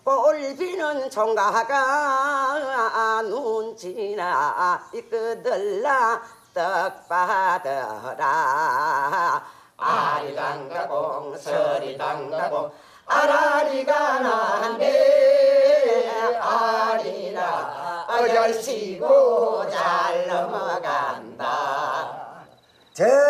볼비는 총각아 눈치나 이끄들라 떡 받으라 아리랑가공 서리랑가공 아라리가 난데 아리라 잘 쉬고 잘 넘어간다.